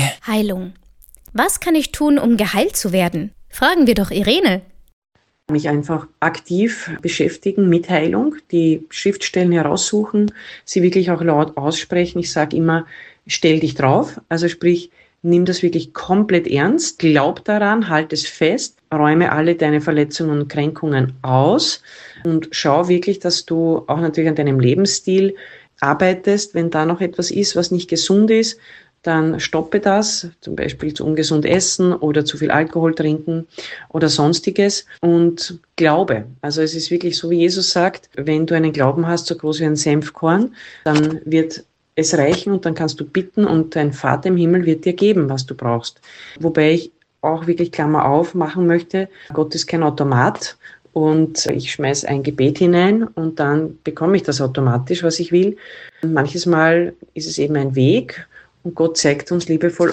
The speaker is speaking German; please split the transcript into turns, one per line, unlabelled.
Heilung. Was kann ich tun, um geheilt zu werden? Fragen wir doch Irene.
Mich einfach aktiv beschäftigen mit Heilung, die Schriftstellen heraussuchen, sie wirklich auch laut aussprechen. Ich sage immer, stell dich drauf, also sprich, nimm das wirklich komplett ernst, glaub daran, halt es fest, räume alle deine Verletzungen und Kränkungen aus und schau wirklich, dass du auch natürlich an deinem Lebensstil arbeitest. Wenn da noch etwas ist, was nicht gesund ist, dann stoppe das, zum Beispiel zu ungesund essen oder zu viel Alkohol trinken oder sonstiges und glaube. Also es ist wirklich so, wie Jesus sagt, wenn du einen Glauben hast, so groß wie ein Senfkorn, dann wird es reichen und dann kannst du bitten und dein Vater im Himmel wird dir geben, was du brauchst. Wobei ich auch wirklich Klammer auf machen möchte, Gott ist kein Automat und ich schmeiße ein Gebet hinein und dann bekomme ich das automatisch, was ich will. Und manches Mal ist es eben ein Weg und Gott zeigt uns liebevoll